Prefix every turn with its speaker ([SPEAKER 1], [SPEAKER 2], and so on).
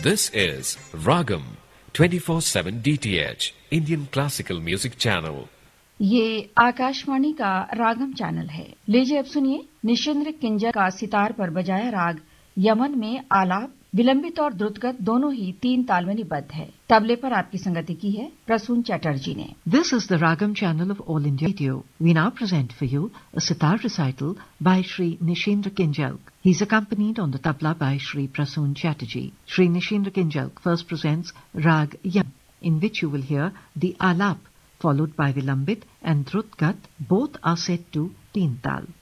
[SPEAKER 1] This is Ragam 24/7 DTH Indian Classical Music Channel.
[SPEAKER 2] ये आकाशवाणी का रागम channel है। लीजिए अब सुनिए निशिंद्र किंजल का सितार पर बजाया राग यमन में आलाप विलंबित और द्रुतगत दोनों ही 3 ताल में निबद्ध है। तबले पर आपकी संगति की है प्रसून चटर्जी ने।
[SPEAKER 3] This is the Ragam channel of All India Radio. We now present for you a sitar recital by Shri Nishindra Kinjalk. He is accompanied on the tabla by Shri Prasoon Chatterjee. Shri Nishindra Kinjalk first presents Rag Yam, in which you will hear the Alap, followed by Vilambit and Drutgat. Both are set to 3 tal.